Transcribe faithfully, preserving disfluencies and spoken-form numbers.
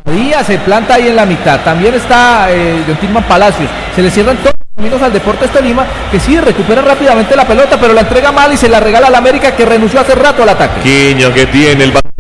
Díaz se planta ahí en la mitad. También está eh, John Tilman Palacios. Se le cierran todos los caminos al Deportes Tolima, que sí recupera rápidamente la pelota, pero la entrega mal y se la regala al América, que renunció hace rato al ataque. Quiño, que tiene el balón